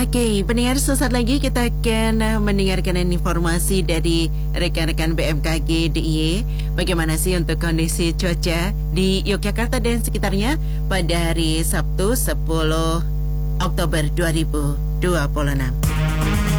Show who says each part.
Speaker 1: Okey, pendengar, sesaat lagi kita akan mendengarkan informasi dari rekan-rekan BMKG DIY. Bagaimana sih untuk kondisi cuaca di Yogyakarta dan sekitarnya pada hari Sabtu 10 Oktober 2026.